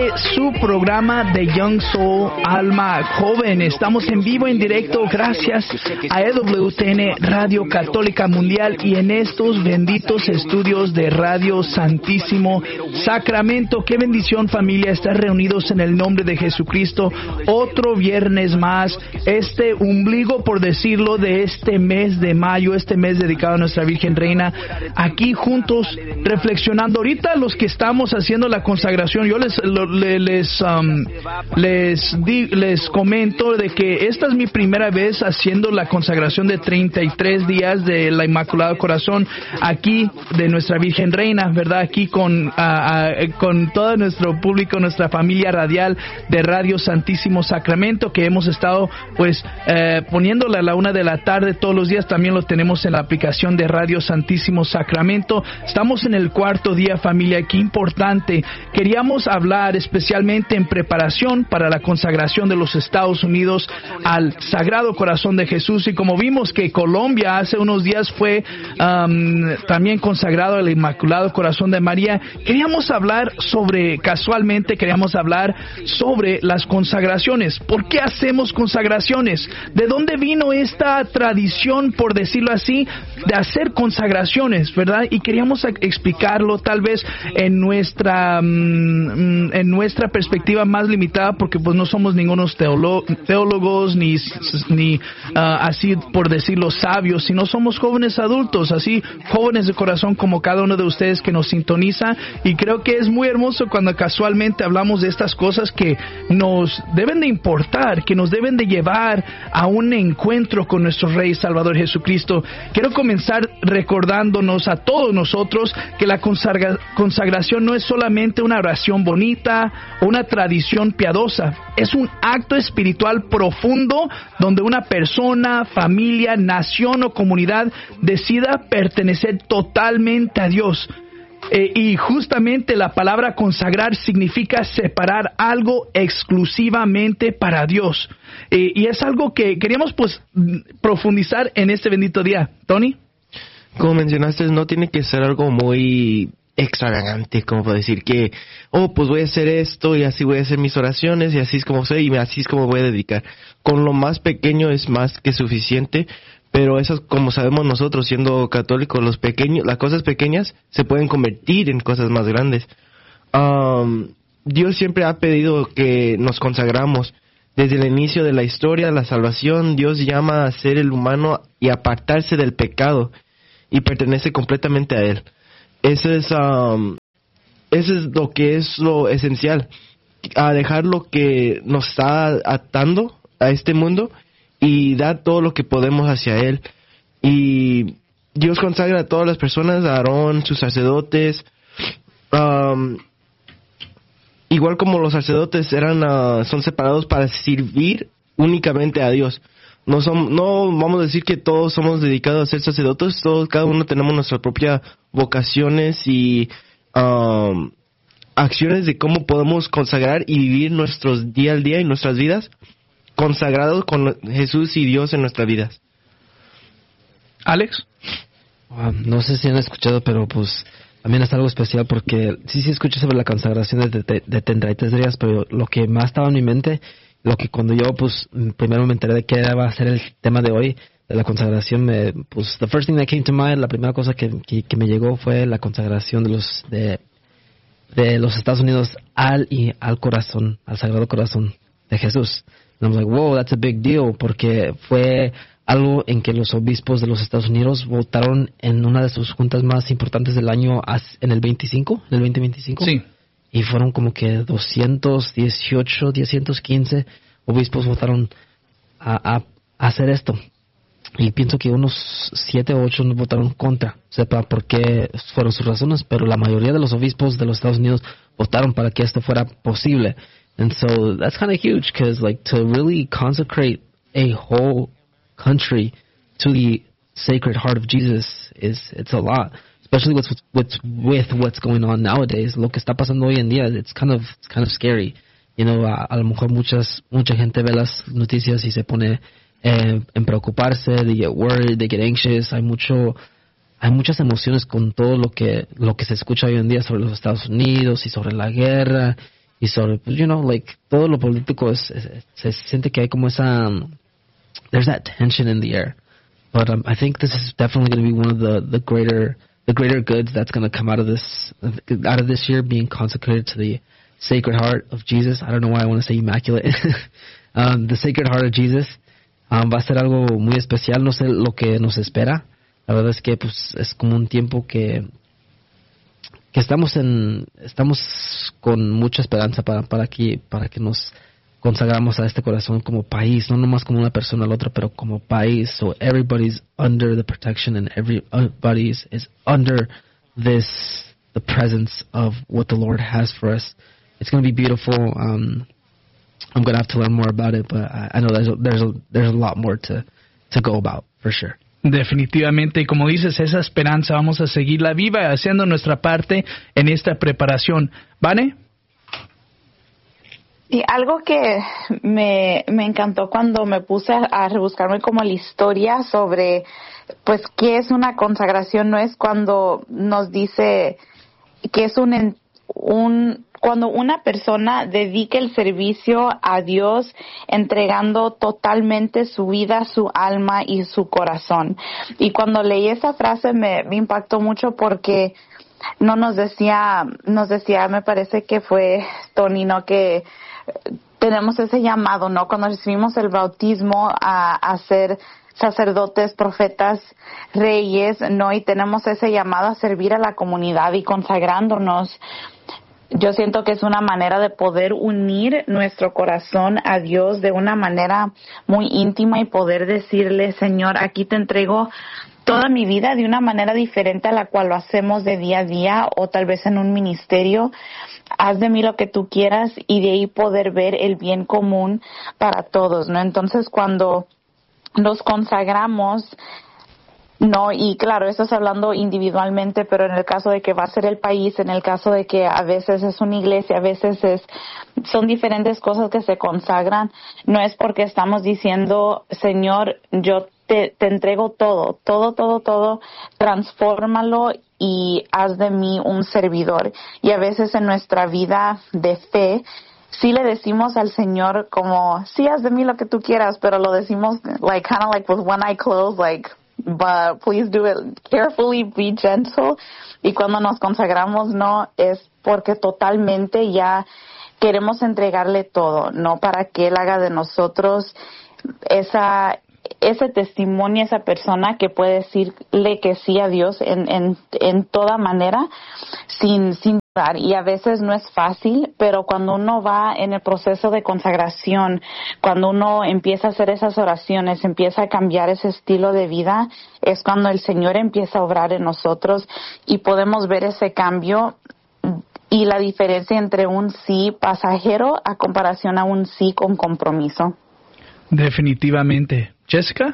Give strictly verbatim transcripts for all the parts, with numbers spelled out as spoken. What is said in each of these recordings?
Su programa de Young Soul, Alma Joven. Estamos en vivo, en directo, gracias a E W T N Radio Católica Mundial y en estos benditos estudios de Radio Santísimo Sacramento. Qué bendición, familia, estar reunidos en el nombre de Jesucristo. Otro viernes más, este ombligo, por decirlo, de este mes de mayo, este mes dedicado a nuestra Virgen Reina, aquí juntos reflexionando. Ahorita los que estamos haciendo la consagración, yo les lo, les um, les di, les comento de que esta es mi primera vez haciendo la consagración de treinta y tres días de la Inmaculado Corazón aquí de nuestra Virgen Reina, ¿verdad? Aquí con uh, uh, con todo nuestro público, nuestra familia radial de Radio Santísimo Sacramento, que hemos estado pues eh, poniéndole a la una de la tarde todos los días. También lo tenemos en la aplicación de Radio Santísimo Sacramento. Estamos en el cuarto día, familia. Qué importante. Queríamos hablar especialmente en preparación para la consagración de los Estados Unidos al Sagrado Corazón de Jesús, y como vimos que Colombia hace unos días fue um, también consagrado al Inmaculado Corazón de María, queríamos hablar sobre, casualmente queríamos hablar sobre las consagraciones. ¿Por qué hacemos consagraciones? ¿De dónde vino esta tradición, por decirlo así, de hacer consagraciones, verdad? Y queríamos explicarlo tal vez en nuestra um, en nuestra perspectiva más limitada, porque pues no somos ningunos teolo- teólogos ni, ni uh, así por decirlo sabios, sino somos jóvenes adultos, así jóvenes de corazón como cada uno de ustedes que nos sintoniza, y creo que es muy hermoso cuando casualmente hablamos de estas cosas que nos deben de importar, que nos deben de llevar a un encuentro con nuestro Rey Salvador Jesucristo. Quiero comenzar recordándonos a todos nosotros que la consagra- consagración no es solamente una oración bonita o una tradición piadosa, es un acto espiritual profundo donde una persona, familia, nación o comunidad decida pertenecer totalmente a Dios. Eh, y justamente la palabra consagrar significa separar algo exclusivamente para Dios. Eh, y es algo que queríamos pues profundizar en este bendito día. Tony. Como mencionaste, no tiene que ser algo muy extravagante, como para decir que, oh, pues voy a hacer esto y así voy a hacer mis oraciones y así es como soy y así es como voy a dedicar. Con lo más pequeño es más que suficiente, pero eso, como sabemos nosotros siendo católicos, los pequeños, las cosas pequeñas se pueden convertir en cosas más grandes. Um, Dios siempre ha pedido que nos consagramos. Desde el inicio de la historia de la salvación, Dios llama a ser el humano y apartarse del pecado y pertenece completamente a Él. Eso es, um, eso es lo que es lo esencial, a dejar lo que nos está atando a este mundo y dar todo lo que podemos hacia Él. Y Dios consagra a todas las personas, a Aarón, sus sacerdotes, um, igual como los sacerdotes eran, uh, son separados para servir únicamente a Dios. No son, no vamos a decir que todos somos dedicados a ser sacerdotes, todos, cada uno tenemos nuestras propias vocaciones y um, acciones de cómo podemos consagrar y vivir nuestros día al día y nuestras vidas consagrados con Jesús y Dios en nuestras vidas. Alex. Uh, no sé si han escuchado, pero pues también es algo especial porque sí, sí escuché sobre la consagración de, de, de treinta y tres días, pero lo que más estaba en mi mente, lo que cuando yo pues primero me enteré de que iba a ser el tema de hoy, de la consagración, me, pues the first thing that came to mind, la primera cosa que, que, que me llegó fue la consagración de los de, de los Estados Unidos al y al corazón, al Sagrado Corazón de Jesús. And I was like, wow, that's a big deal, porque fue algo en que los obispos de los Estados Unidos votaron en una de sus juntas más importantes del año en el veinticinco, en el veinte veinticinco. Sí. Y fueron como que doscientos dieciocho, doscientos quince obispos votaron a, a, a hacer esto. Y pienso que unos siete o ocho votaron contra. Sepa por qué fueron sus razones, pero la mayoría de los obispos de los Estados Unidos votaron para que esto fuera posible. And so that's kind of huge, because like to really consecrate a whole country to the Sacred Heart of Jesus is it's a lot. Especially with, with with what's going on nowadays, lo que está pasando hoy en día, it's kind of it's kind of scary. You know, a, a lo mejor muchas mucha gente ve las noticias y se pone eh, en preocuparse, they get worried, they get anxious. Hay mucho hay muchas emociones con todo lo que lo que se escucha hoy en día sobre los Estados Unidos y sobre la guerra y sobre, pues, you know, like, todo lo político es, es, se siente que hay como esa, um, there's that tension in the air. But um, I think this is definitely going to be one of the, the greater the greater goods that's going to come out of this out of this year, being consecrated to the Sacred Heart of Jesus. I don't know why I want to say immaculate. um, the Sacred Heart of Jesus um, va a ser algo muy especial. No sé lo que nos espera. La verdad es que pues es como un tiempo que que estamos en estamos con mucha esperanza para para que para que nos consagramos a este corazón como país, no nomás como una persona al otro, pero como país. So everybody's under the protection and everybody is, is under this, the presence of what the Lord has for us. It's going to be beautiful. Um, I'm going to have to learn more about it, but I, I know there's a, there's a, there's a lot more to, to go about, for sure. Definitivamente, y como dices, esa esperanza vamos a seguirla viva, haciendo nuestra parte en esta preparación. ¿Vane? Y algo que me, me encantó cuando me puse a, a rebuscarme como la historia sobre, pues, qué es una consagración, no es cuando nos dice que es un, un, cuando una persona dedica el servicio a Dios entregando totalmente su vida, su alma y su corazón. Y cuando leí esa frase me, me impactó mucho porque no nos decía, nos decía, me parece que fue Tony, ¿no? Que tenemos ese llamado, ¿no? Cuando recibimos el bautismo a, a ser sacerdotes, profetas, reyes, ¿no? Y tenemos ese llamado a servir a la comunidad y consagrándonos. Yo siento que es una manera de poder unir nuestro corazón a Dios de una manera muy íntima y poder decirle, Señor, aquí te entrego toda mi vida de una manera diferente a la cual lo hacemos de día a día o tal vez en un ministerio. Haz de mí lo que tú quieras y de ahí poder ver el bien común para todos, ¿no? Entonces, cuando nos consagramos, no, y claro, esto es hablando individualmente, pero en el caso de que va a ser el país, en el caso de que a veces es una iglesia, a veces es, son diferentes cosas que se consagran, no es porque estamos diciendo, Señor, yo te, te entrego todo, todo, todo, todo, transfórmalo y haz de mí un servidor. Y a veces en nuestra vida de fe, sí le decimos al Señor como, sí, haz de mí lo que tú quieras, pero lo decimos like kind of like with one eye closed, like, but please do it carefully, be gentle. Y cuando nos consagramos, no, es porque totalmente ya queremos entregarle todo, no para que Él haga de nosotros esa ese testimonio, esa persona que puede decirle que sí a Dios en, en, en toda manera, sin, sin dudar. Y a veces no es fácil, pero cuando uno va en el proceso de consagración, cuando uno empieza a hacer esas oraciones, empieza a cambiar ese estilo de vida, es cuando el Señor empieza a obrar en nosotros y podemos ver ese cambio y la diferencia entre un sí pasajero a comparación a un sí con compromiso. Definitivamente. Jessica?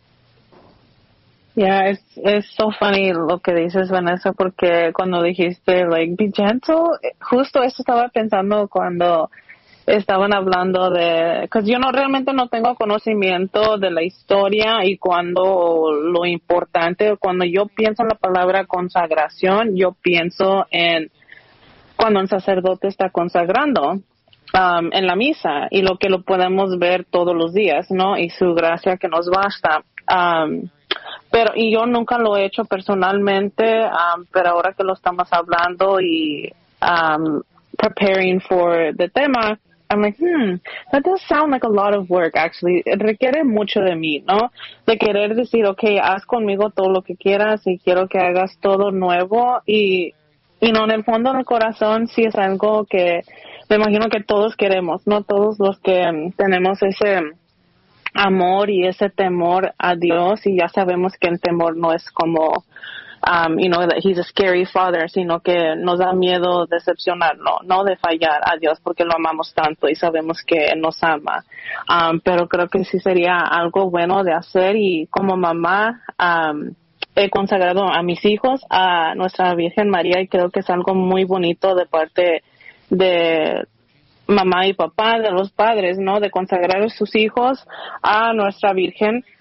Yeah, es es so funny lo que dices, Vanessa, porque cuando dijiste, like, be gentle, justo eso estaba pensando cuando estaban hablando de, because yo no realmente no tengo conocimiento de la historia y cuando lo importante, cuando yo pienso en la palabra consagración, yo pienso en cuando un sacerdote está consagrando. Um, en la misa y lo que lo podemos ver todos los días, ¿no? Y su gracia que nos basta. Um, pero, y yo nunca lo he hecho personalmente, um, pero ahora que lo estamos hablando y um, preparing for the tema, I'm like, hmm, that does sound like a lot of work, actually. Requiere mucho de mí, ¿no? De querer decir, okay, haz conmigo todo lo que quieras y quiero que hagas todo nuevo y, y no, en el fondo del corazón sí es algo que me imagino que todos queremos, ¿no? Todos los que um, tenemos ese um, amor y ese temor a Dios y ya sabemos que el temor no es como, um, you know, that he's a scary father, sino que nos da miedo decepcionarlo, no de fallar a Dios porque lo amamos tanto y sabemos que Él nos ama. Um, pero creo que sí sería algo bueno de hacer y como mamá, um, he consagrado a mis hijos a nuestra Virgen María y creo que es algo muy bonito de parte de mamá y papá, de los padres, ¿no? De consagrar a sus hijos a nuestra Virgen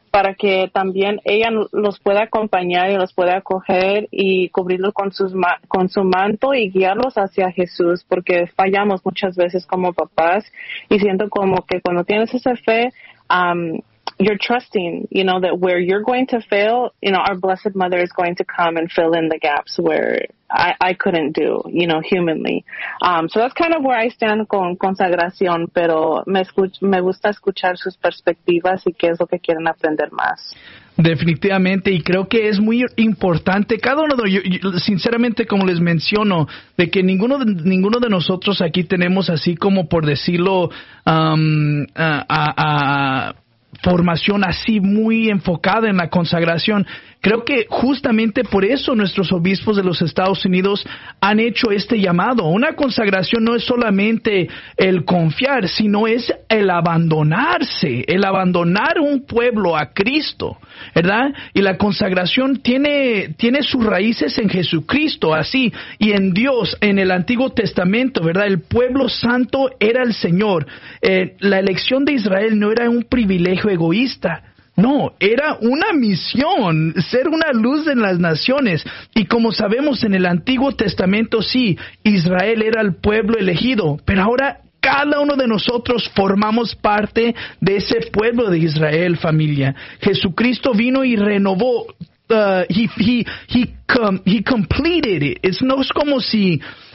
para que también ella los pueda acompañar y los pueda acoger y cubrirlos con, sus ma- con su manto y guiarlos hacia Jesús, porque fallamos muchas veces como papás y siento como que cuando tienes esa fe, um, you're trusting, you know, that where you're going to fail, you know, our Blessed Mother is going to come and fill in the gaps where I, I couldn't do, you know, humanly. Um, so that's kind of where I stand con consagración, pero me, escuch me gusta escuchar sus perspectivas y qué es lo que quieren aprender más. Definitivamente, y creo que es muy importante cada uno de yo, yo, sinceramente, como les menciono, de que ninguno de, ninguno de nosotros aquí tenemos así como por decirlo um, a, a, a formación así muy enfocada en la consagración. Creo que justamente por eso nuestros obispos de los Estados Unidos han hecho este llamado. Una consagración no es solamente el confiar, sino es el abandonarse, el abandonar un pueblo a Cristo, ¿verdad? Y la consagración tiene, tiene sus raíces en Jesucristo, así, y en Dios, en el Antiguo Testamento, ¿verdad? El pueblo santo era el Señor. Eh, la elección de Israel no era un privilegio egoísta. No, era una misión, ser una luz en las naciones. Y como sabemos en el Antiguo Testamento, sí, Israel era el pueblo elegido, pero ahora cada uno de nosotros formamos parte de ese pueblo de Israel, familia. Jesucristo vino y renovó, uh, he, he, he, com, he completed it. Es, no es como si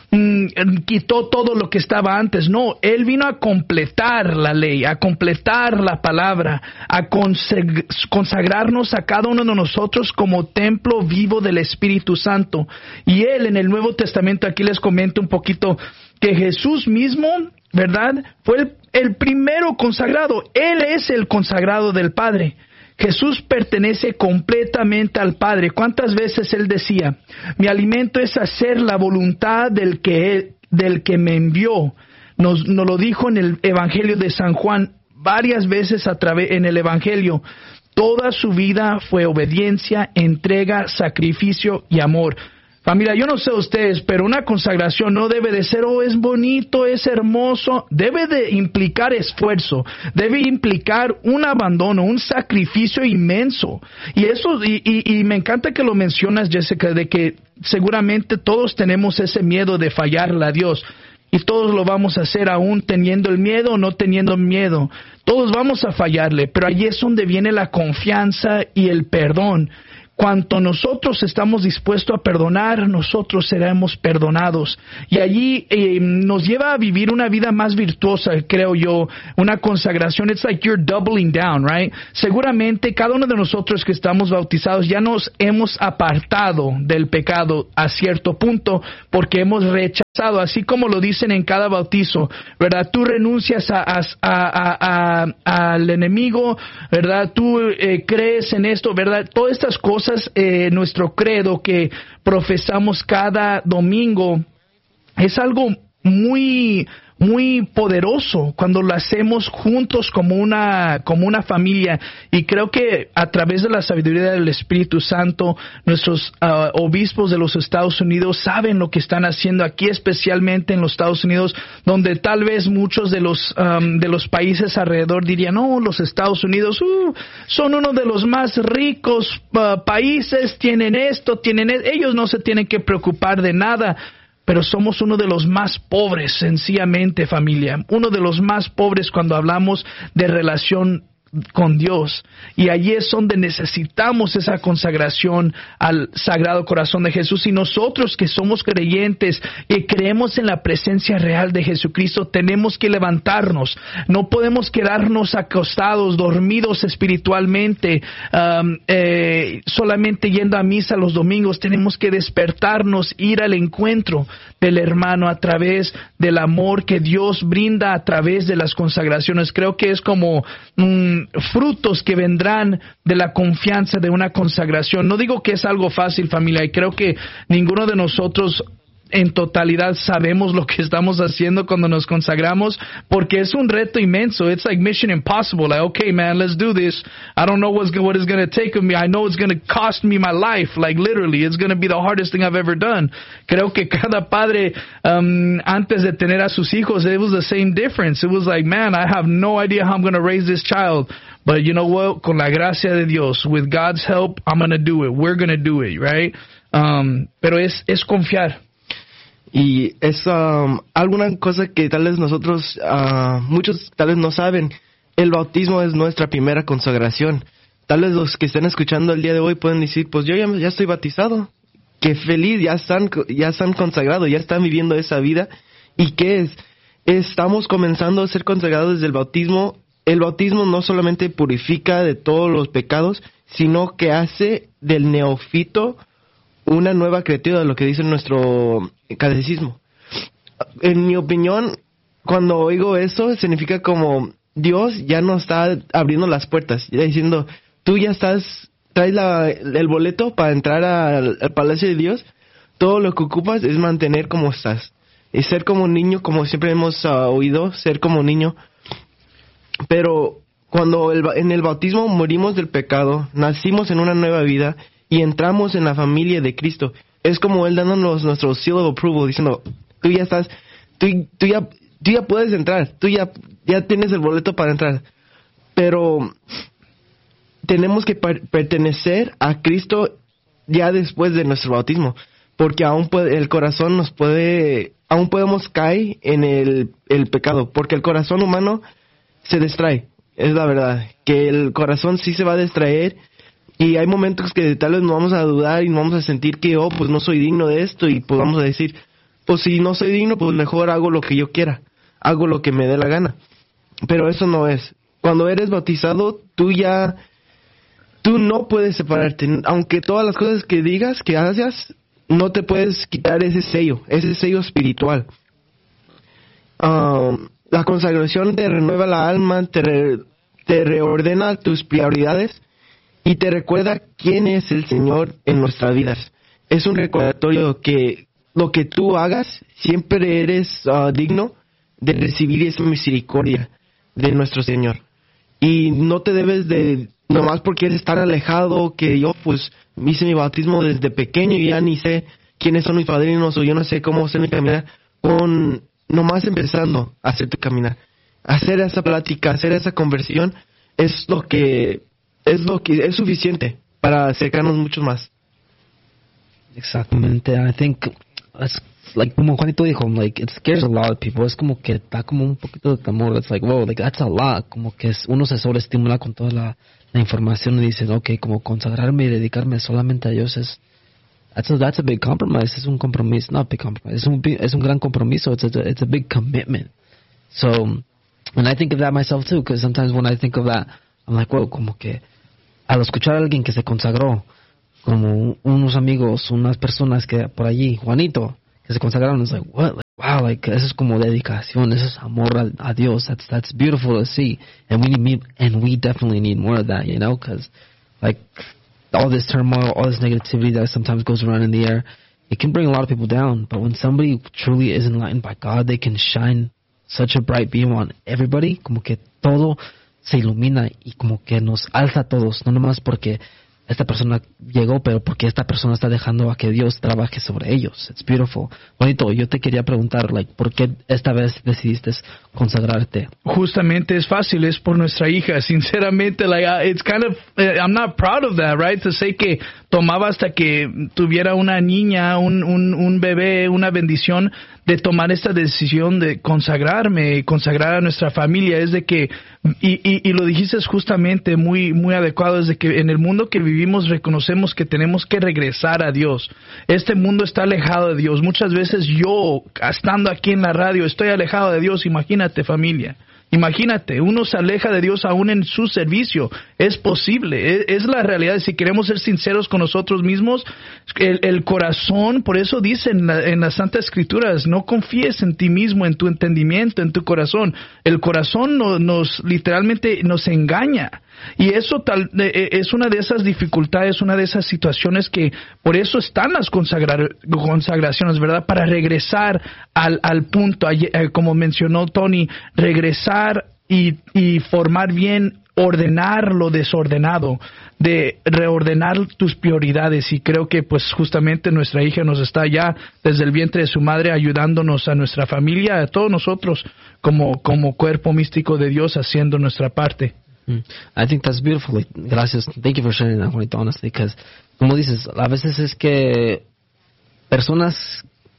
quitó todo lo que estaba antes. No, Él vino a completar la ley, a completar la palabra, a consagrarnos a cada uno de nosotros como templo vivo del Espíritu Santo. Y Él en el Nuevo Testamento, aquí les comento un poquito, que Jesús mismo, ¿verdad?, fue el, el primero consagrado. Él es el consagrado del Padre. Jesús pertenece completamente al Padre. ¿Cuántas veces Él decía, mi alimento es hacer la voluntad del que, del que me envió? Nos, nos lo dijo en el Evangelio de San Juan varias veces a través, en el Evangelio. Toda su vida fue obediencia, entrega, sacrificio y amor. Familia, yo no sé ustedes, pero una consagración no debe de ser, oh, es bonito, es hermoso. Debe de implicar esfuerzo, debe implicar un abandono, un sacrificio inmenso. Y eso, y, y, y me encanta que lo mencionas, Jessica, de que seguramente todos tenemos ese miedo de fallarle a Dios. Y todos lo vamos a hacer aún teniendo el miedo o no teniendo miedo. Todos vamos a fallarle, pero allí es donde viene la confianza y el perdón. Cuanto nosotros estamos dispuestos a perdonar, nosotros seremos perdonados. Y allí eh, nos lleva a vivir una vida más virtuosa, creo yo. Una consagración, it's like you're doubling down, right? Seguramente cada uno de nosotros que estamos bautizados ya nos hemos apartado del pecado a cierto punto porque hemos rechazado, así como lo dicen en cada bautizo, ¿verdad? Tú renuncias a, a, a, a, al enemigo, ¿verdad? Tú eh, crees en esto, ¿verdad? Todas estas cosas. Eh, nuestro credo que profesamos cada domingo es algo muy muy poderoso cuando lo hacemos juntos como una como una familia, y creo que a través de la sabiduría del Espíritu Santo nuestros uh, obispos de los Estados Unidos saben lo que están haciendo aquí, especialmente en los Estados Unidos, donde tal vez muchos de los um, de los países alrededor dirían, no, los Estados Unidos uh, son uno de los más ricos uh, países, tienen esto, tienen e ellos no se tienen que preocupar de nada. Pero somos uno de los más pobres, sencillamente, familia. Uno de los más pobres cuando hablamos de relación con Dios. Y allí es donde necesitamos esa consagración al Sagrado Corazón de Jesús. Y nosotros que somos creyentes y creemos en la presencia real de Jesucristo, tenemos que levantarnos. No podemos quedarnos acostados, dormidos espiritualmente, um, eh, solamente yendo a misa los domingos. Tenemos que despertarnos, ir al encuentro del hermano a través del amor que Dios brinda a través de las consagraciones. Creo que es como um, frutos que vendrán de la confianza de una consagración. No digo que es algo fácil, familia, y creo que ninguno de nosotros en totalidad sabemos lo que estamos haciendo cuando nos consagramos, porque es un reto inmenso. It's like mission impossible. Like, okay, man, let's do this. I don't know what's, what it's going to take of me. I know it's going to cost me my life. Like, literally, it's going to be the hardest thing I've ever done. Creo que cada padre, um, antes de tener a sus hijos, it was the same difference. It was like, man, I have no idea how I'm going to raise this child. But you know what? Con la gracia de Dios, with God's help, I'm going to do it. We're going to do it, right? Um, pero es, es confiar. Y es um, alguna cosa que tal vez nosotros, uh, muchos tal vez no saben. El bautismo es nuestra primera consagración. Tal vez los que estén escuchando el día de hoy pueden decir, pues yo ya, ya estoy bautizado. Qué feliz, ya están, ya están consagrados, ya están viviendo esa vida. ¿Y qué es? Estamos comenzando a ser consagrados desde el bautismo. El bautismo no solamente purifica de todos los pecados, sino que hace del neófito una nueva criatura, lo que dice nuestro catecismo. En mi opinión, cuando oigo eso, significa como Dios ya no está abriendo las puertas, ya diciendo, tú ya estás, traes la, el boleto para entrar al, al palacio de Dios, todo lo que ocupas es mantener como estás. Y ser como un niño, como siempre hemos uh, oído, ser como un niño. Pero cuando el, en el bautismo morimos del pecado, nacimos en una nueva vida, y entramos en la familia de Cristo. Es como Él dándonos nuestro seal of approval, diciendo, tú ya estás, tú, tú, ya, tú ya puedes entrar, tú ya, ya tienes el boleto para entrar. Pero tenemos que per- pertenecer a Cristo ya después de nuestro bautismo, porque aún puede, el corazón nos puede, aún podemos caer en el, el pecado, porque el corazón humano se distrae, es la verdad, que el corazón sí se va a distraer. Y hay momentos que tal vez nos vamos a dudar y nos vamos a sentir que, oh, pues no soy digno de esto. Y pues vamos a decir, pues si no soy digno, pues mejor hago lo que yo quiera. Hago lo que me dé la gana. Pero eso no es. Cuando eres bautizado, tú ya, tú no puedes separarte. Aunque todas las cosas que digas, que hagas, no te puedes quitar ese sello, ese sello espiritual. Um, la consagración te renueva la alma, te, re, te reordena tus prioridades. Y te recuerda quién es el Señor en nuestras vidas. Es un recordatorio que lo que tú hagas, siempre eres uh, digno de recibir esa misericordia de nuestro Señor. Y no te debes de, nomás porque eres tan alejado, que yo pues hice mi bautismo desde pequeño y ya ni sé quiénes son mis padrinos o yo no sé cómo hacer mi caminar, con nomás empezando a hacer tu caminar. Hacer esa plática, hacer esa conversión es lo que... es lo que es suficiente para acercarnos mucho más. Exactamente. I think it's like como Juanito dijo, like it scares a lot of people. Es como que da como un poquito de temor. It's like, wow, like that's a lot. Como que es, uno se sobreestimula con toda la, la información y dice, okay, como consagrarme y dedicarme solamente a Dios es that's a, that's a big compromise. Es un compromiso, not big compromise. Es un es un gran compromiso. It's a it's a big commitment. So, and I think of that myself too, because sometimes when I think of that, I'm like, wow, como que al escuchar a alguien que se consagró, como unos amigos, unas personas que por allí, Juanito, que se consagraron, es like, what? Like, wow, like, eso es como dedicación, eso es amor a, a Dios. That's that's beautiful to see, and we need, and we definitely need more of that, you know, because like all this turmoil, all this negativity that sometimes goes around in the air, it can bring a lot of people down. But when somebody truly is enlightened by God, they can shine such a bright beam on everybody, como que todo se ilumina y como que nos alza a todos, no nomás porque esta persona llegó, pero porque esta persona está dejando a que Dios trabaje sobre ellos. It's beautiful. Bonito, yo te quería preguntar, like, ¿por qué esta vez decidiste consagrarte? Justamente es fácil, es por nuestra hija. Sinceramente, like, uh, it's kind of, uh, I'm not proud of that, right? To say que tomaba hasta que tuviera una niña, un, un, un bebé, una bendición de tomar esta decisión de consagrarme, consagrar a nuestra familia. Es de que, y, y, y lo dijiste justamente muy, muy adecuado, es de que en el mundo que vivimos reconocemos que tenemos que regresar a Dios. Este mundo está alejado de Dios. Muchas veces yo, estando aquí en la radio, estoy alejado de Dios. Imagínate, familia. Imagínate, uno se aleja de Dios aún en su servicio. Es posible, es, es la realidad. Si queremos ser sinceros con nosotros mismos, el, el corazón, por eso dice en, la, en las Santas Escrituras, no confíes en ti mismo, en tu entendimiento, en tu corazón. El corazón no, nos literalmente nos engaña. Y eso tal, eh, es una de esas dificultades, una de esas situaciones que por eso están las consagra- consagraciones, ¿verdad? Para regresar al, al punto, eh, como mencionó Tony, regresar y, y formar bien, ordenar lo desordenado, de reordenar tus prioridades. Y creo que pues justamente nuestra hija nos está ya desde el vientre de su madre ayudándonos a nuestra familia, a todos nosotros como, como cuerpo místico de Dios, haciendo nuestra parte. Mm. I think that's beautiful. Gracias. Thank you for sharing that, Juanito, honestly, because, como dices, a veces es que personas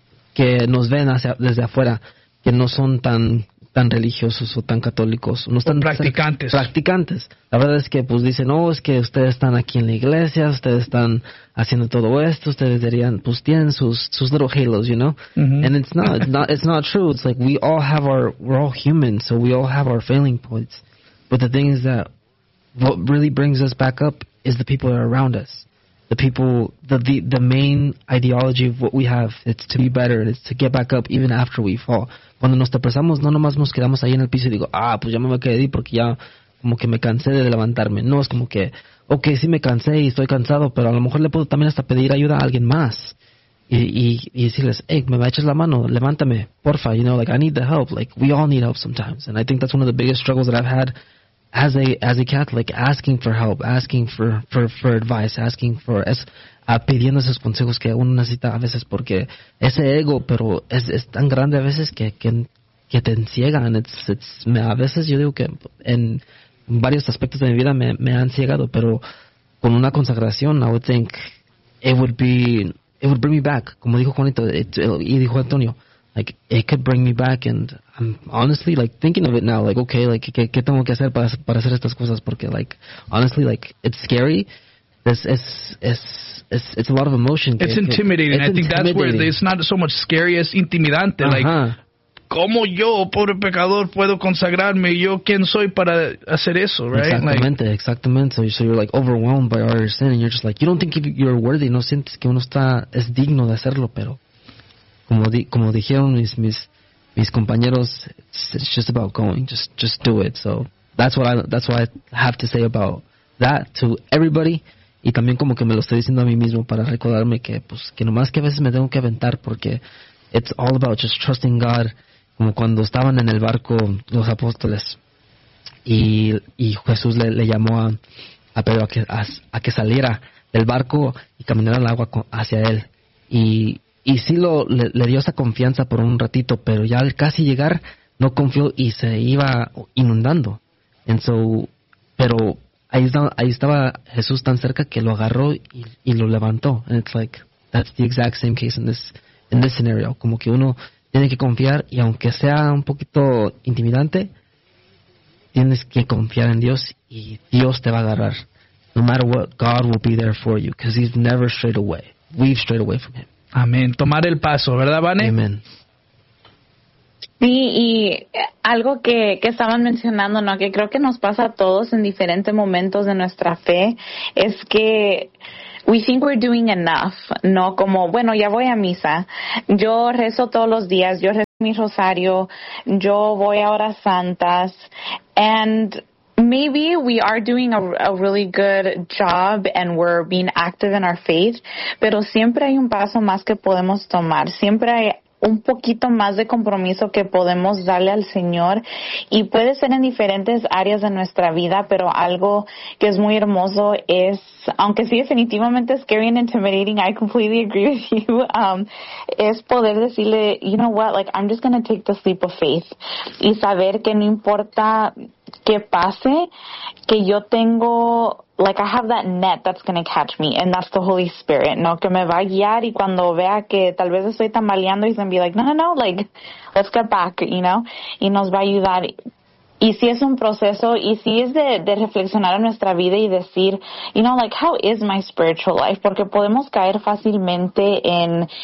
que nos ven hacia, desde afuera, que no son tan tan religiosos o tan católicos, no están practicantes. practicantes. La verdad es que pues dicen, no, es que ustedes están aquí en la iglesia, ustedes están haciendo todo esto, ustedes dirían, pues tienen sus sus little halos, you know? Mm-hmm. And it's not, it's not, it's not true. It's like we all have our, we're all human, so we all have our failing points. But the thing is that what really brings us back up is the people that are around us. The people, the, the the main ideology of what we have, it's to be better, it's to get back up even after we fall. Cuando nos tropezamos, no nomás nos quedamos ahí en el piso y digo, ah, pues ya me voy a quedar ahí porque ya como que me cansé de levantarme. No, es como que, ok, sí me cansé y estoy cansado, pero a lo mejor le puedo también hasta pedir ayuda a alguien más. Y, y, y decirles, hey, me echas la mano, levántame, porfa, you know, like I need the help. Like we all need help sometimes. And I think that's one of the biggest struggles that I've had as a as a Catholic, asking for help, asking for, for, for advice, asking for, es, uh, pidiendo esos consejos que uno necesita a veces porque ese ego, pero es, es tan grande a veces que, que, que te enciegan. It's, it's, me, a veces yo digo que en varios aspectos de mi vida me, me han ciegado, pero con una consagración, I would think it would be, it would bring me back. Como dijo Juanito, it, y dijo Antonio, like it could bring me back, and I'm honestly like thinking of it now, like okay, like ¿qué, qué tengo que hacer para para hacer estas cosas? Porque like honestly, like it's scary. It's it's it's it's, it's a lot of emotion. It's que, intimidating. Que, it's I think that's where it's not so much scary as intimidante. Ajá. Like ¿cómo yo, pobre pecador, puedo consagrarme? ¿Yo quién soy para hacer eso? Right? Exactamente, like, exactamente. So, so you're like overwhelmed by all your sin, and you're just like you don't think you're worthy. No sientes que uno está es digno de hacerlo, pero Como, di, como dijeron mis, mis, mis compañeros, it's, it's just about going. Just, just do it. So that's what I, that's what I have to say about that to everybody. Y también como que me lo estoy diciendo a mí mismo para recordarme que, pues, que nomás que a veces me tengo que aventar porque it's all about just trusting God. Como cuando estaban en el barco los apóstoles y, y Jesús le, le llamó a, a Pedro a que, a, a que saliera del barco y caminara al agua hacia él. Y Y sí lo, le, le dio esa confianza por un ratito, pero ya al casi llegar no confió y se iba inundando. And so, pero ahí estaba, ahí estaba Jesús tan cerca que lo agarró y, y lo levantó. And it's like, that's the exact same case in this, in this scenario. Como que uno tiene que confiar y aunque sea un poquito intimidante, tienes que confiar en Dios y Dios te va a agarrar. No matter what, God will be there for you because He's never strayed away. We've strayed away from Him. Amén. Tomar el paso, ¿verdad, Vane? Amén. Sí, y algo que, que estaban mencionando, ¿no? Que creo que nos pasa a todos en diferentes momentos de nuestra fe, es que we think we're doing enough, ¿no? Como, bueno, ya voy a misa, yo rezo todos los días, yo rezo mi rosario, yo voy a horas santas, and maybe we are doing a, a really good job and we're being active in our faith, pero siempre hay un paso más que podemos tomar. Siempre hay un poquito más de compromiso que podemos darle al Señor y puede ser en diferentes áreas de nuestra vida, pero algo que es muy hermoso es, aunque sí definitivamente es scary and intimidating, I completely agree with you, um, es poder decirle, you know what, like I'm just going to take the leap of faith y saber que no importa que pase, que yo tengo, like I have that net that's going to catch me, and that's the Holy Spirit, ¿no? Que me va a guiar y cuando vea que tal vez estoy tambaleando, he's going to be like, no, no, no, like, let's get back, you know? Y nos va a ayudar. Y si es un proceso, y si es de, de reflexionar en nuestra vida y decir, you know, like, how is my spiritual life? Porque podemos caer fácilmente en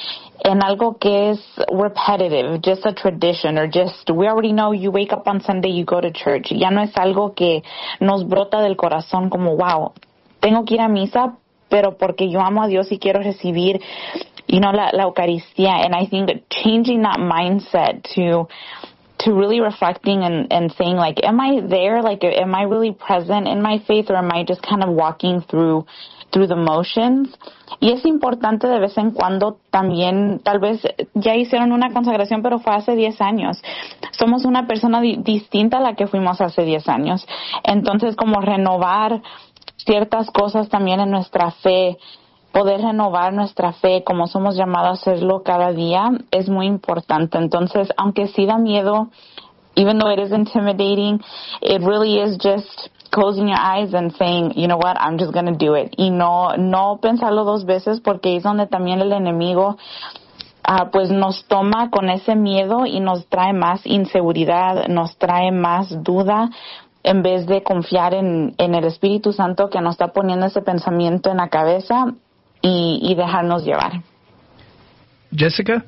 en algo que es repetitive, just a tradition, or just, we already know you wake up on Sunday, you go to church. Ya no es algo que nos brota del corazón como, wow, tengo que ir a misa, pero porque yo amo a Dios y quiero recibir, you know, la, la Eucaristía. And I think changing that mindset to to really reflecting and, and saying, like, am I there? Like, am I really present in my faith, or am I just kind of walking through through the motions? Y es importante de vez en cuando también, tal vez ya hicieron una consagración, pero fue hace diez años. Somos una persona di- distinta a la que fuimos hace diez años. Entonces, como renovar ciertas cosas también en nuestra fe, poder renovar nuestra fe como somos llamados a hacerlo cada día, es muy importante. Entonces, aunque sí da miedo, even though it is intimidating, it really is just closing your eyes and saying, you know what, I'm just going to do it. Y no, no pensarlo dos veces, porque es donde también el enemigo uh, pues nos toma con ese miedo y nos trae más inseguridad, nos trae más duda, en vez de confiar en, en el Espíritu Santo que nos está poniendo ese pensamiento en la cabeza y, y dejarnos llevar. Jessica?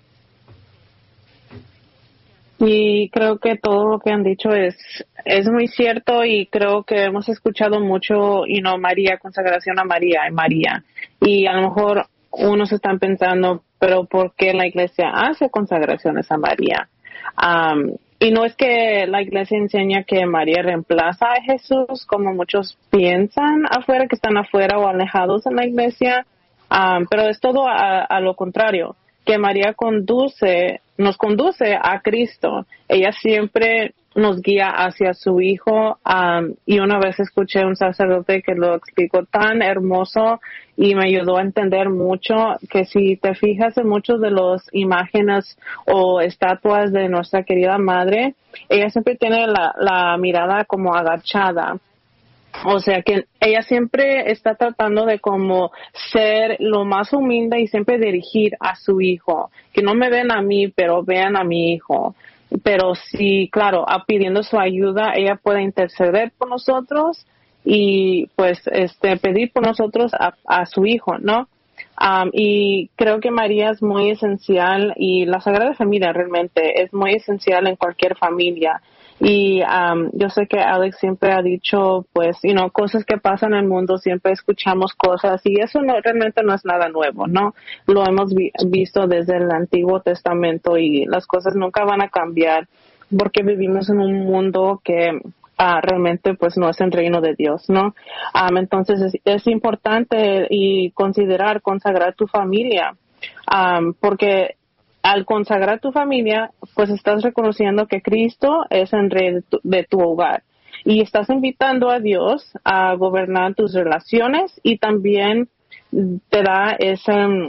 Y creo que todo lo que han dicho es es muy cierto, y creo que hemos escuchado mucho, you know, María, consagración a María, y María. Y a lo mejor unos están pensando, pero ¿por qué la iglesia hace consagraciones a María? Um, y no es que la iglesia enseña que María reemplaza a Jesús, como muchos piensan afuera, que están afuera o alejados en la iglesia, um, pero es todo a, a lo contrario, que María conduce, nos conduce a Cristo. Ella siempre nos guía hacia su Hijo, um, y una vez escuché un sacerdote que lo explicó tan hermoso y me ayudó a entender mucho, que si te fijas en muchos de los imágenes o estatuas de nuestra querida Madre, ella siempre tiene la, la mirada como agachada. O sea que ella siempre está tratando de como ser lo más humilde y siempre dirigir a su hijo. Que no me ven a mí, pero vean a mi hijo. Pero sí, claro, a pidiendo su ayuda, ella puede interceder por nosotros y pues este pedir por nosotros a, a su hijo, ¿no? Um, y creo que María es muy esencial, y la Sagrada Familia realmente es muy esencial en cualquier familia. Y um, yo sé que Alex siempre ha dicho, pues, you know, cosas que pasan en el mundo, siempre escuchamos cosas, y eso no realmente no es nada nuevo, ¿no? Lo hemos vi- visto desde el Antiguo Testamento, y las cosas nunca van a cambiar porque vivimos en un mundo que uh, realmente pues no es el reino de Dios, ¿no? Um, entonces es, es importante y considerar consagrar tu familia, um, porque al consagrar tu familia, pues estás reconociendo que Cristo es el rey de tu, de tu hogar, y estás invitando a Dios a gobernar tus relaciones, y también te da ese,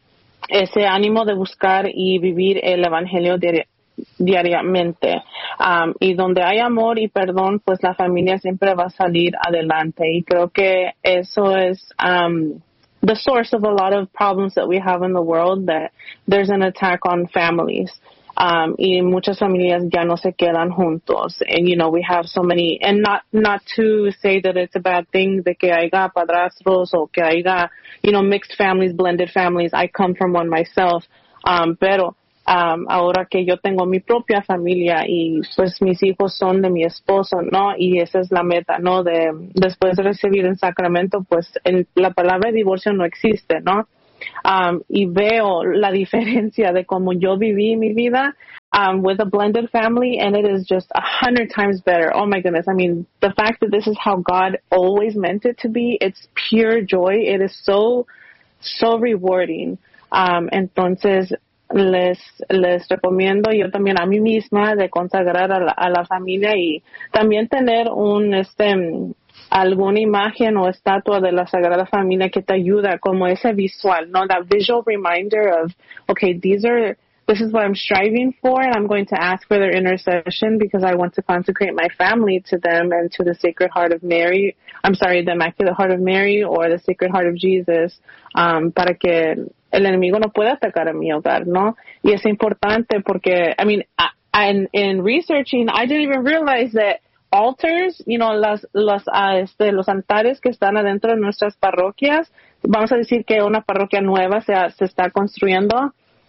ese ánimo de buscar y vivir el evangelio diari- diariamente. Um, y donde hay amor y perdón, pues la familia siempre va a salir adelante, y creo que eso es um, the source of a lot of problems that we have in the world, that there's an attack on families. Um, y muchas familias ya no se quedan juntos. And, you know, we have so many, and not, not to say that it's a bad thing de que haya padrastros o que haya, you know, mixed families, blended families. I come from one myself. Um, pero, Um, ahora que yo tengo mi propia familia, y pues mis hijos son de mi esposo, ¿no? Y esa es la meta, ¿no? De después de recibir el sacramento, pues el, la palabra divorcio no existe, ¿no? Um, y veo la diferencia de cómo yo viví mi vida um, with a blended family, and it is just a hundred times better. Oh my goodness. I mean, the fact that this is how God always meant it to be, it's pure joy. It is so, so rewarding. Um, entonces, les les recomiendo yo también a mí misma de consagrar a la, a la familia, y también tener un este alguna imagen o estatua de la Sagrada Familia que te ayuda como ese visual, no, that visual reminder of, okay, these are this is what I'm striving for, and I'm going to ask for their intercession because I want to consecrate my family to them and to the Sacred Heart of Mary. I'm sorry, the Immaculate Heart of Mary or the Sacred Heart of Jesus, um, para que el enemigo no puede atacar a mi hogar, ¿no? Y es importante porque, I mean, I, in, in researching, I didn't even realize that altars, you know, las, los, uh, este, los altares que están adentro de nuestras parroquias, vamos a decir que una parroquia nueva se, se está construyendo,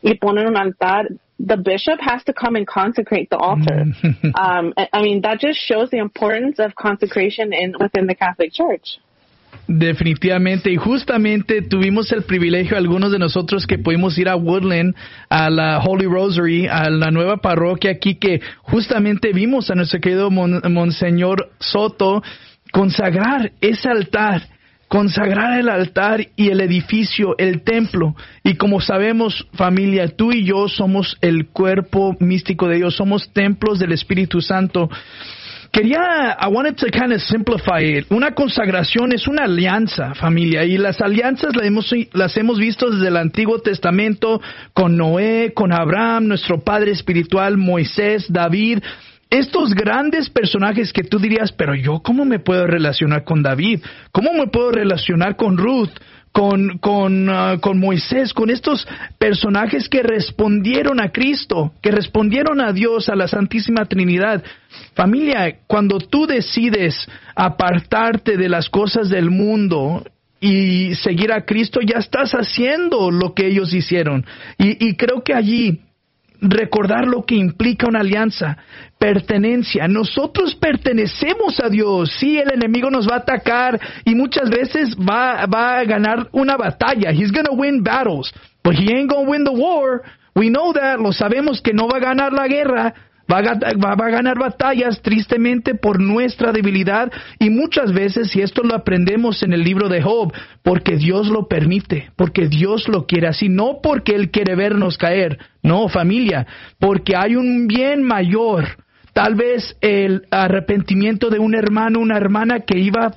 y ponen un altar, the bishop has to come and consecrate the altar. um, I mean, that just shows the importance of consecration in within the Catholic Church. Definitivamente, y justamente tuvimos el privilegio, algunos de nosotros que pudimos ir a Woodland, a la Holy Rosary, a la nueva parroquia aquí, que justamente vimos a nuestro querido Mon, Monseñor Soto consagrar ese altar, consagrar el altar y el edificio, el templo. Y como sabemos, familia, tú y yo somos el cuerpo místico de Dios, somos templos del Espíritu Santo. Quería, I wanted to kind of simplify it. Una consagración es una alianza, familia, y las alianzas las hemos, las hemos visto desde el Antiguo Testamento con Noé, con Abraham, nuestro padre espiritual, Moisés, David. Estos grandes personajes que tú dirías, pero yo, ¿cómo me puedo relacionar con David? ¿Cómo me puedo relacionar con Ruth? Con, con, uh, con Moisés, con estos personajes que respondieron a Cristo, que respondieron a Dios, a la Santísima Trinidad. Familia, cuando tú decides apartarte de las cosas del mundo y seguir a Cristo, ya estás haciendo lo que ellos hicieron. Y, y creo que allí recordar lo que implica una alianza, pertenencia. Nosotros pertenecemos a Dios. Sí, el enemigo nos va a atacar y muchas veces va, va a ganar una batalla. He's going to win battles, but he ain't going to win the war. We know that. Lo sabemos que no va a ganar la guerra. Va a, va, va a ganar batallas tristemente por nuestra debilidad y muchas veces, y esto lo aprendemos en el libro de Job, porque Dios lo permite, porque Dios lo quiere así, no porque Él quiere vernos caer, no, familia, porque hay un bien mayor, tal vez el arrepentimiento de un hermano, una hermana que iba,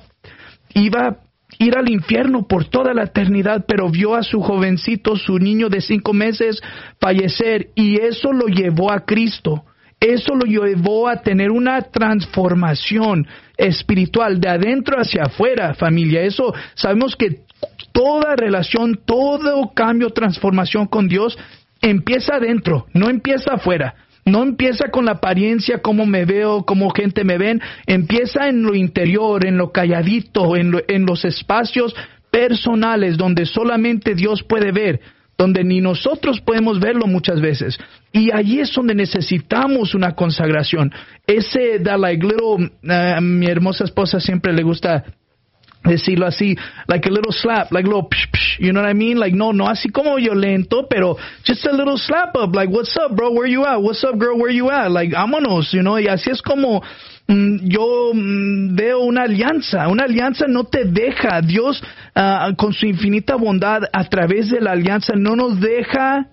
iba a ir al infierno por toda la eternidad, pero vio a su jovencito, su niño de cinco meses fallecer y eso lo llevó a Cristo. Eso lo llevó a tener una transformación espiritual de adentro hacia afuera, familia. Eso sabemos que toda relación, todo cambio, transformación con Dios empieza adentro, no empieza afuera. No empieza con la apariencia, cómo me veo, cómo gente me ven. Empieza en lo interior, en lo calladito, en, lo, en los espacios personales donde solamente Dios puede ver, donde ni nosotros podemos verlo muchas veces. Y allí es donde necesitamos una consagración. Ese, da like little, uh, mi hermosa esposa siempre le gusta decirlo así, like a little slap, like a little psh, psh, you know what I mean? Like, no, no así como violento, pero just a little slap up, like, what's up, bro, where you at? What's up, girl, where you at? Like, vámonos, you know, y así es como mm, yo mm, veo una alianza. Una alianza no te deja, Dios, uh, con su infinita bondad, a través de la alianza, no nos deja.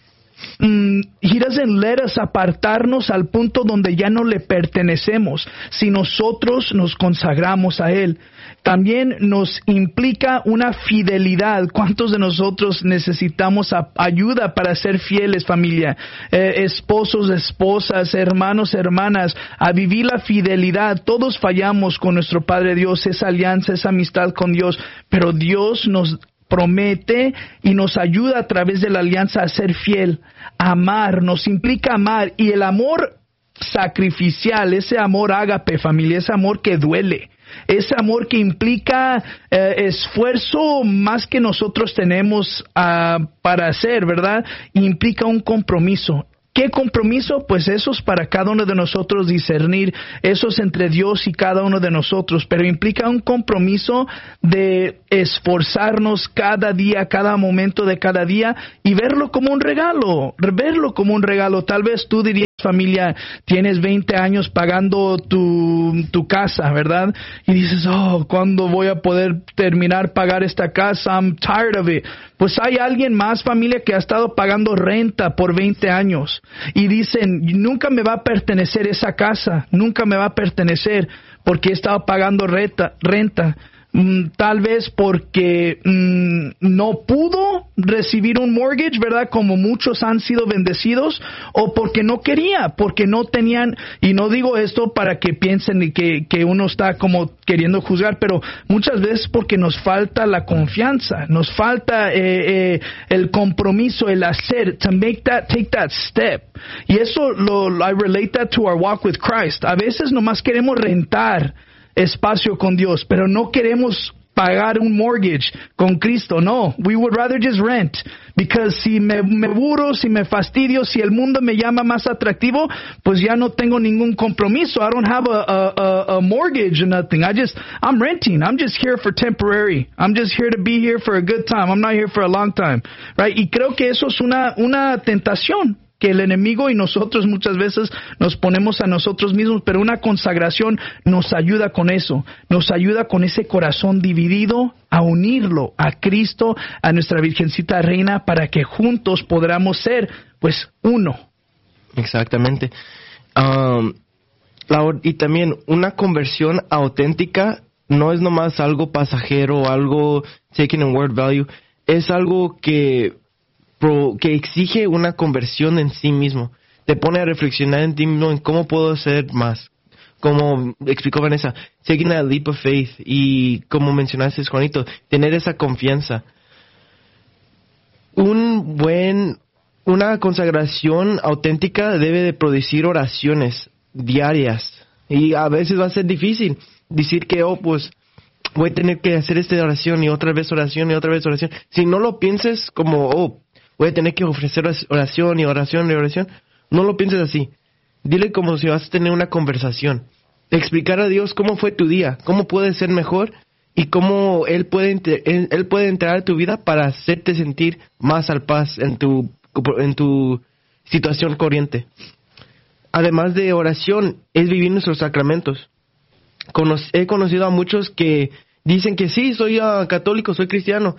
Mm, he doesn't let us apartarnos al punto donde ya no le pertenecemos. Si nosotros nos consagramos a Él, también nos implica una fidelidad. ¿Cuántos de nosotros necesitamos a, ayuda para ser fieles, familia? Eh, esposos, esposas, hermanos, hermanas, a vivir la fidelidad. Todos fallamos con nuestro Padre Dios, esa alianza, esa amistad con Dios, pero Dios nos promete y nos ayuda a través de la alianza a ser fiel, a amar, nos implica amar, y el amor sacrificial, ese amor ágape, familia, ese amor que duele, ese amor que implica eh, esfuerzo más que nosotros tenemos uh, para hacer, ¿verdad? Implica un compromiso. ¿Qué compromiso? Pues eso es para cada uno de nosotros discernir, eso es entre Dios y cada uno de nosotros, pero implica un compromiso de esforzarnos cada día, cada momento de cada día y verlo como un regalo, verlo como un regalo. Tal vez tú dirías, familia, tienes veinte años pagando tu, tu casa, ¿verdad? Y dices, oh, ¿cuándo voy a poder terminar pagar esta casa? I'm tired of it. Pues hay alguien más, familia, que ha estado pagando renta por veinte años. Y dicen, nunca me va a pertenecer esa casa, nunca me va a pertenecer porque he estado pagando renta. renta. Tal vez porque mm, no pudo recibir un mortgage, ¿verdad? Como muchos han sido bendecidos, o porque no quería, porque no tenían, y no digo esto para que piensen que, que uno está como queriendo juzgar, pero muchas veces porque nos falta la confianza, nos falta eh, eh, el compromiso, el hacer, to make that, take that step. Y eso lo, I relate that to our walk with Christ. A veces nomás queremos rentar espacio con Dios, pero no queremos pagar un mortgage con Cristo. No, we would rather just rent. Because si me, me burro, si me fastidio, si el mundo me llama más atractivo, pues ya no tengo ningún compromiso. I don't have a, a, a, a mortgage or nothing. I just, I'm renting. I'm just here for temporary. I'm just here to be here for a good time. I'm not here for a long time. Right? Y creo que eso es una, una tentación que el enemigo y nosotros muchas veces nos ponemos a nosotros mismos, pero una consagración nos ayuda con eso, nos ayuda con ese corazón dividido a unirlo a Cristo, a nuestra Virgencita Reina, para que juntos podamos ser, pues, uno. Exactamente. Um, la, y también una conversión auténtica no es nomás algo pasajero, algo taken in word value, es algo que Pro, que exige una conversión en sí mismo. Te pone a reflexionar en ti mismo en cómo puedo hacer más. Como explicó Vanessa, taking a leap of faith. Y como mencionaste, Juanito, tener esa confianza. Un buen, una consagración auténtica debe de producir oraciones diarias. Y a veces va a ser difícil decir que, oh, pues, voy a tener que hacer esta oración y otra vez oración y otra vez oración. Si no lo pienses como, oh, voy a tener que ofrecer oración y oración y oración. No lo pienses así. Dile como si vas a tener una conversación. Explicar a Dios cómo fue tu día, cómo puede ser mejor y cómo Él puede, él, él puede entrar a tu vida para hacerte sentir más al paz en tu, en tu situación corriente. Además de oración, es vivir nuestros sacramentos. Cono- he conocido a muchos que dicen que sí, soy uh, católico, soy cristiano,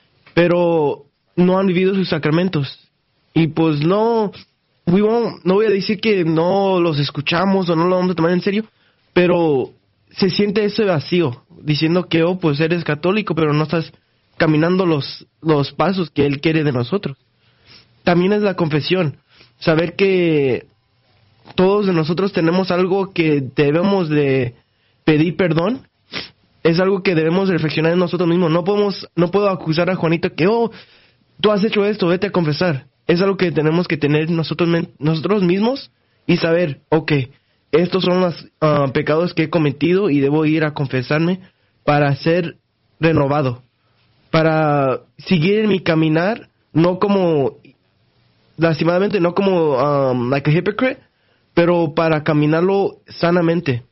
pero no han vivido sus sacramentos. Y pues no, we won't, no voy a decir que no los escuchamos o no lo vamos a tomar en serio, pero se siente ese vacío, diciendo que, oh, pues eres católico, pero no estás caminando los, los pasos que Él quiere de nosotros. También es la confesión, saber que todos de nosotros tenemos algo que debemos de pedir perdón. Es algo que debemos reflexionar en nosotros mismos. No podemos, no puedo acusar a Juanito que, oh, tú has hecho esto, vete a confesar. Es algo que tenemos que tener nosotros, nosotros mismos y saber, ok, estos son los uh, pecados que he cometido y debo ir a confesarme para ser renovado, para seguir en mi caminar, no como, lastimadamente, no como um, like a hypocrite, pero para caminarlo sanamente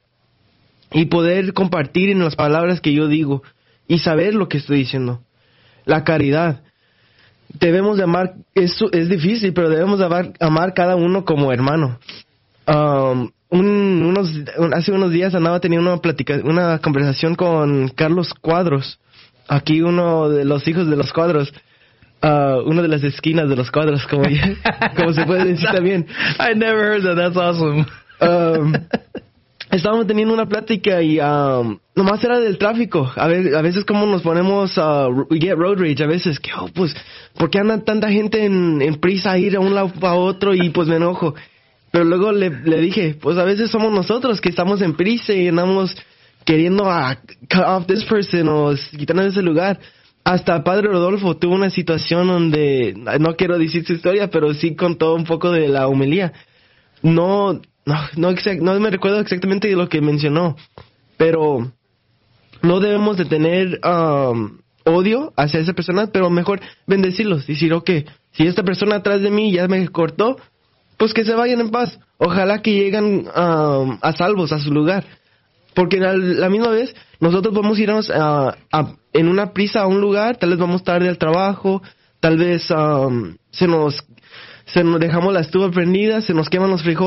y poder compartir en las palabras que yo digo y saber lo que estoy diciendo. La caridad. Debemos de amar, eso es difícil, pero debemos de amar, amar cada uno como hermano. Um, un, unos, un, hace unos días andaba teniendo una plática, una conversación con Carlos Cuadros, aquí uno de los hijos de los Cuadros, uh, uno de las esquinas de los Cuadros, como, como se puede decir también. I never heard that, that's awesome. Um, estábamos teniendo una plática y um, nomás era del tráfico. A, ver, a veces como nos ponemos, uh, we get road rage, a veces que, oh, pues, ¿por qué anda tanta gente en, en prisa a ir a un lado para otro? Y pues me enojo. Pero luego le, le dije, pues a veces somos nosotros que estamos en prisa y andamos queriendo a cut off this person o quitarnos de ese lugar. Hasta Padre Rodolfo tuvo una situación donde, no quiero decir su historia, pero sí contó un poco de la homilía. No, no, no, exact, no me recuerdo exactamente de lo que mencionó, pero no debemos de tener um, odio hacia esa persona, pero mejor bendecirlos, decir, ok, si esta persona atrás de mí ya me cortó, pues que se vayan en paz. Ojalá que lleguen um, a salvos a su lugar. Porque a la misma vez, nosotros podemos irnos a, a, en una prisa a un lugar, tal vez vamos tarde al trabajo, tal vez um, se nos, se nos dejamos la estufa prendida, se nos queman los frijoles.